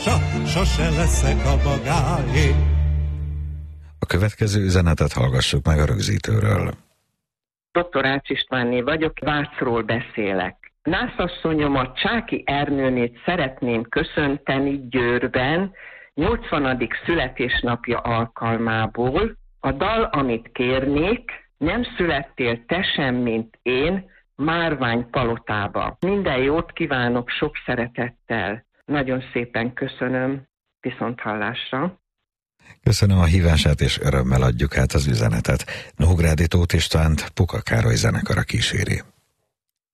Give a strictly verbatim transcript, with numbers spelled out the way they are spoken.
csak sose leszek a magáé. A következő üzenetet hallgassuk meg a rögzítőről. doktor Ács Istvánné vagyok, Vácról beszélek. Nászasszonyomat, Csáki Ernőnét szeretném köszönteni Győrben, nyolcvanadik születésnapja alkalmából. A dal, amit kérnék, Nem születtél te sem, mint én, Márvány palotába. Minden jót kívánok sok szeretettel. Nagyon szépen köszönöm, viszonthallásra. Köszönöm a hívását, és örömmel adjuk át az üzenetet. Nógrádi Tóth Istvánt Puka Károly zenekara kíséri.